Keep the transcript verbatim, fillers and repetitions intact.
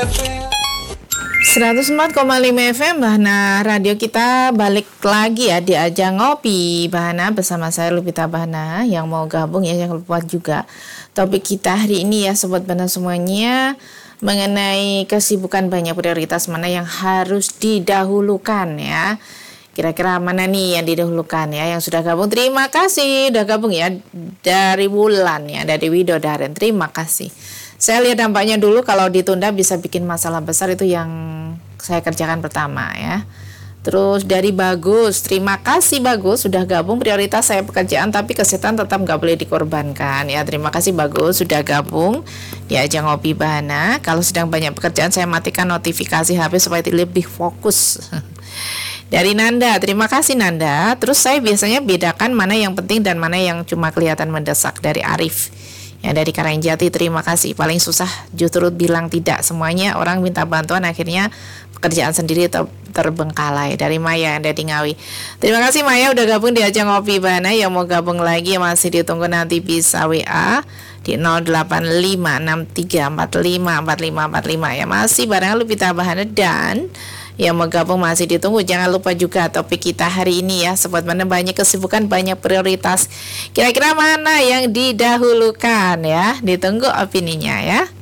seratus empat koma lima F M Bahana Radio kita balik lagi ya di Ajang Ngopi Bahana bersama saya Lupita Bahana. Yang mau gabung ya jangan lupa juga topik kita hari ini ya Sobat Bahana semuanya, mengenai kesibukan banyak prioritas mana yang harus didahulukan ya. Kira-kira mana nih yang didahulukan ya. Yang sudah gabung terima kasih udah gabung ya dari Wulan ya, dari Widodaren, terima kasih. Saya lihat dampaknya dulu, kalau ditunda bisa bikin masalah besar, itu yang saya kerjakan pertama ya. Terus dari Bagus, terima kasih Bagus sudah gabung. Prioritas saya pekerjaan tapi kesehatan tetap gak boleh dikorbankan ya. Terima kasih Bagus sudah gabung di Ajang Ngopi Bahana. Kalau sedang banyak pekerjaan saya matikan notifikasi H P supaya lebih fokus. Dari Nanda, terima kasih Nanda. Terus saya biasanya bedakan mana yang penting dan mana yang cuma kelihatan mendesak. Dari Arif ya, dari Karangjati, terima kasih. Paling susah justru bilang tidak. Semuanya orang minta bantuan, akhirnya pekerjaan sendiri ter- terbengkalai. Dari Maya, dari Ngawi, terima kasih Maya udah gabung di Ajang Ngopi Bahana. Yang mau gabung lagi masih ditunggu, nanti bisa W A di nol delapan lima enam tiga empat lima empat lima empat lima ya. Masih bareng Lupita Bahana, dan yang mau gabung masih ditunggu. Jangan lupa juga topik kita hari ini ya Sobat Bahana, banyak kesibukan, banyak prioritas. Kira-kira mana yang didahulukan ya? Ditunggu opininya ya.